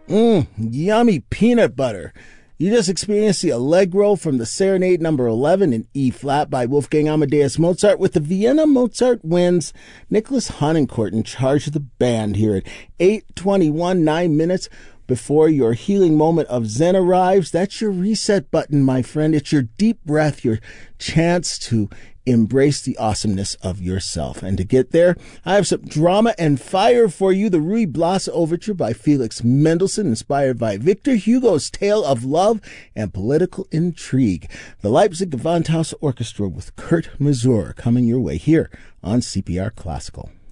Yummy peanut butter. You just experienced the Allegro from the Serenade number 11 in E-flat by Wolfgang Amadeus Mozart with the Vienna Mozart Winds. Nicholas Honencourt in charge of the band here at 8:21, 9 minutes before your healing moment of Zen arrives. That's your reset button, my friend. It's your deep breath, your chance to embrace the awesomeness of yourself. And to get there, I have some drama and fire for you. The Ruy Blas Overture by Felix Mendelssohn, inspired by Victor Hugo's tale of love and political intrigue. The Leipzig Gewandhaus Orchestra with Kurt Masur coming your way here on CPR Classical.